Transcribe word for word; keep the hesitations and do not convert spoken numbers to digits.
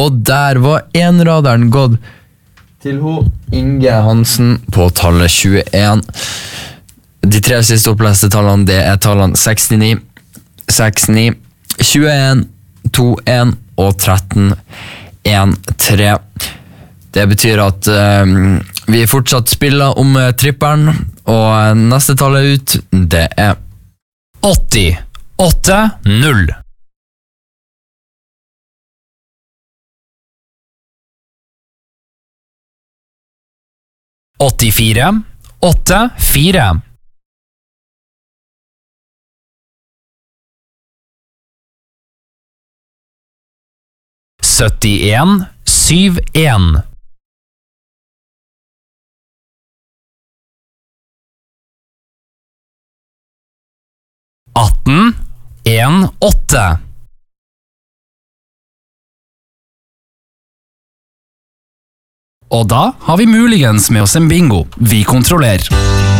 og der var enraderen gått til ho Inge Hansen på tallet tjueen. De tre siste oppleste tallene, det er tallene sekstini, sekstini, tjueen, tjueen og tretten, tre. Det betyr at uh, vi fortsatt spiller om uh, tripperen, og neste tallet ut, det er åtti, åtte, null. åttifire, åtte, fire. syttien, syv, en. atten, en, åtte. Og da har vi muligens med oss en bingo. Vi kontrollerer.